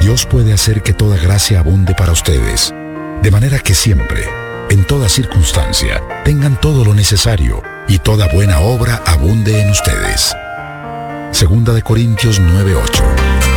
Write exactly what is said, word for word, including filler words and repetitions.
Dios puede hacer que toda gracia abunde para ustedes, de manera que siempre, en toda circunstancia, tengan todo lo necesario y toda buena obra abunde en ustedes. Segunda de Corintios nueve ocho.